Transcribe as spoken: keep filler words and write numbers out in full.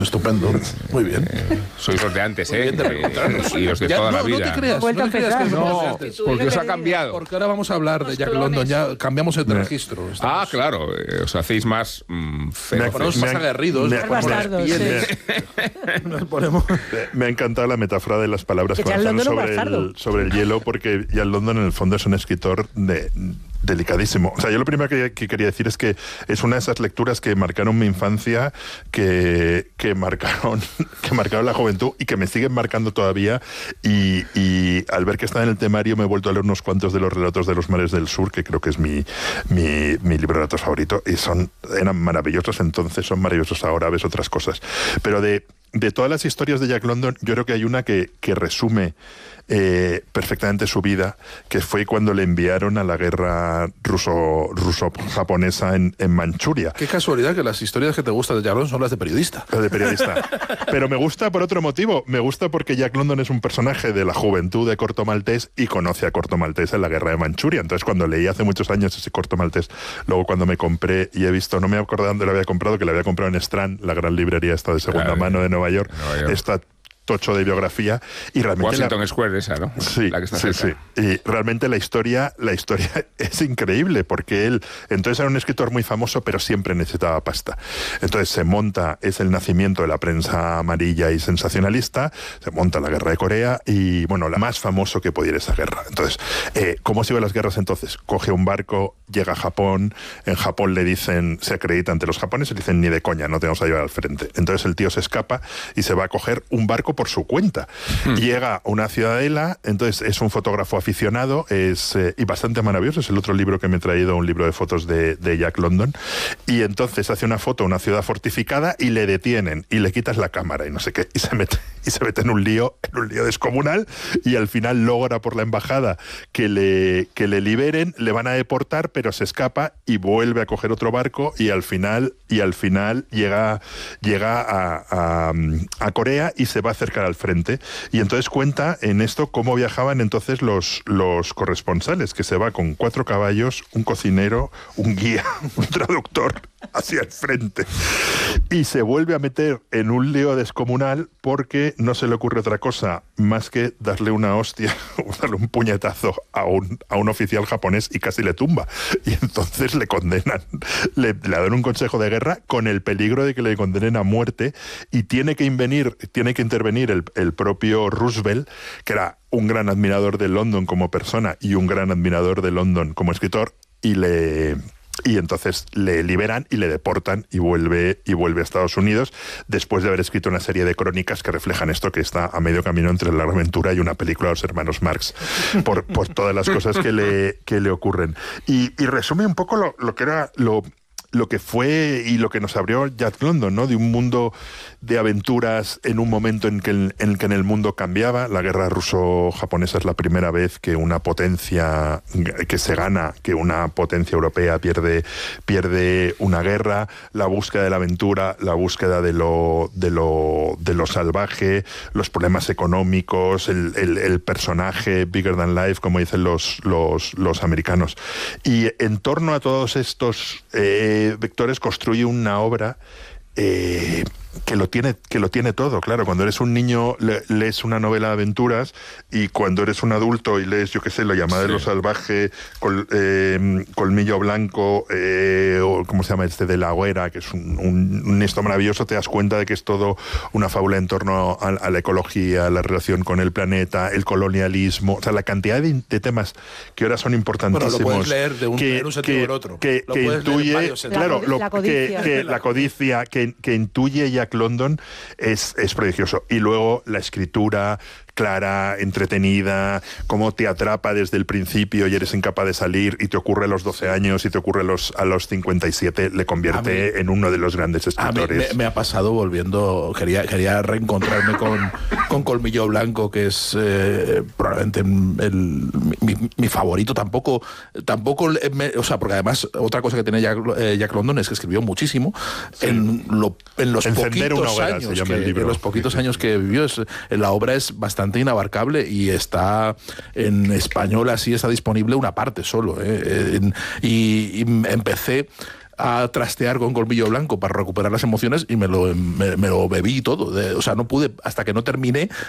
Estupendo, muy bien. Eh, sois los de antes, ¿eh? De eh y los de ya, toda no, la vida. No te creas, no, te creas que no, porque os ha cambiado. Porque ahora vamos a hablar de Jack London, ya cambiamos el registro. Estamos... Ah, claro, eh, os hacéis más mmm, feroces. Nos ponemos más aguerridos, nos ponemos las pieles. Nos ponemos... Me ha encantado la metáfora de las palabras que sobre, el, sobre el hielo, porque Jack London en el fondo es un escritor de... delicadísimo. O sea, yo lo primero que, que quería decir es que es una de esas lecturas que marcaron mi infancia, que, que marcaron que marcaron la juventud y que me siguen marcando todavía. Y, y al ver que está en el temario me he vuelto a leer unos cuantos de los relatos de los mares del sur, que creo que es mi, mi, mi libro de relatos favorito, y son eran maravillosos entonces, son maravillosos ahora, ves otras cosas. Pero de, de todas las historias de Jack London, yo creo que hay una que, que resume Eh, perfectamente su vida, que fue cuando le enviaron a la guerra ruso, ruso-japonesa en, en Manchuria. Qué casualidad que las historias que te gustan de Jack London son las de periodista. Las de periodista. Pero me gusta por otro motivo. Me gusta porque Jack London es un personaje de la juventud de Corto Maltés y conoce a Corto Maltés en la guerra de Manchuria. Entonces, cuando leí hace muchos años ese Corto Maltés, luego cuando me compré y he visto, no me acuerdo dónde lo había comprado, que lo había comprado en Strand, la gran librería esta de segunda claro, mano de Nueva York, Nueva York. Esta tocho de biografía, y realmente Washington la... Square esa, ¿no? Sí, la que está sí, cerca. sí. Y realmente la historia, la historia es increíble, porque él entonces era un escritor muy famoso, pero siempre necesitaba pasta. Entonces se monta, es el nacimiento de la prensa amarilla y sensacionalista, se monta la guerra de Corea y, bueno, la más famoso que pudiera esa guerra. Entonces, eh, ¿cómo se iban las guerras entonces? Coge un barco, llega a Japón, en Japón le dicen, se acredita ante los japoneses, le dicen, ni de coña, no te vamos a llevar al frente. Entonces el tío se escapa y se va a coger un barco por su cuenta. Hmm. Llega a una ciudadela, entonces es un fotógrafo aficionado, es eh, y bastante maravilloso, es el otro libro que me he traído, un libro de fotos de, de Jack London, y entonces hace una foto a una ciudad fortificada y le detienen, y le quitas la cámara y no sé qué, y se mete, y se mete en un lío, en un lío descomunal, y al final logra por la embajada que le, que le liberen, le van a deportar, pero se escapa y vuelve a coger otro barco, y al final, y al final llega, llega a, a, a Corea y se va a acercar al frente. Y entonces cuenta en esto cómo viajaban entonces los, los corresponsales, que se va con cuatro caballos, un cocinero, un guía, un traductor hacia el frente. Y se vuelve a meter en un lío descomunal porque no se le ocurre otra cosa más que darle una hostia o darle un puñetazo a un, a un oficial japonés y casi le tumba. Y entonces le condenan, le, le dan un consejo de guerra con el peligro de que le condenen a muerte, y tiene que invenir, tiene que intervenir el, el propio Roosevelt, que era un gran admirador de London como persona y un gran admirador de London como escritor, y le... Y entonces le liberan y le deportan y vuelve, y vuelve a Estados Unidos después de haber escrito una serie de crónicas que reflejan esto, que está a medio camino entre La Aventura y una película de los hermanos Marx, por, por todas las cosas que le, que le ocurren. Y, y resume un poco lo, lo que era... lo lo que fue y lo que nos abrió Jack London, ¿no? De un mundo de aventuras en un momento en que, el, en que en el mundo cambiaba. La guerra ruso-japonesa es la primera vez que una potencia que se gana, que una potencia europea pierde, pierde una guerra. La búsqueda de la aventura, la búsqueda de lo, de lo, de lo salvaje, los problemas económicos, el, el, el personaje bigger than life, como dicen los, los, los americanos. Y en torno a todos estos eh, vectores construye una obra eh, que lo tiene que lo tiene todo. Claro, cuando eres un niño le, lees una novela de aventuras, y cuando eres un adulto y lees, yo qué sé, La llamada sí. de lo salvaje, col, eh, Colmillo Blanco, eh, o ¿cómo se llama este? De La Hoguera, que es un, un, un esto maravilloso, te das cuenta de que es todo una fábula en torno a, a la ecología, la relación con el planeta, el colonialismo, o sea, la cantidad de, de temas que ahora son importantísimos. Bueno, lo puedes leer de un, que, en un sentido que, o el otro. Que, lo que intuye, claro, lo, la codicia, que, que la codicia, que, que intuye ya Jack London es, es prodigioso. Y luego la escritura clara, entretenida, cómo te atrapa desde el principio y eres incapaz de salir, y te ocurre a los doce años y te ocurre a los, a los cincuenta y siete, le convierte mí, en uno de los grandes escritores. A mí me, me ha pasado volviendo, quería, quería reencontrarme con, con Colmillo Blanco, que es eh, probablemente el, mi, mi favorito. Tampoco, tampoco me, o sea, porque además otra cosa que tiene Jack, eh, Jack London es que escribió muchísimo. Sí. En, lo, en los Encender poquitos hoguera, años se llama que, el libro. En los poquitos años que vivió, es, la obra es bastante inabarcable, y está en español, así está disponible una parte solo, ¿eh? En, y, y empecé a trastear con Colmillo Blanco para recuperar las emociones y me lo, me, me lo bebí todo. De, o sea, no pude, hasta que no terminé,